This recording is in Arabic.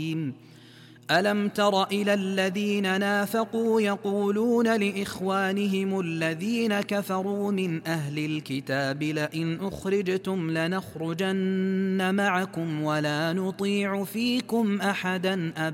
ألم تر إلى الذين نافقوا يقولون لإخوانهم الذين كفروا من أهل الكتاب لئن أخرجتم لنخرجن معكم ولا نطيع فيكم أحدا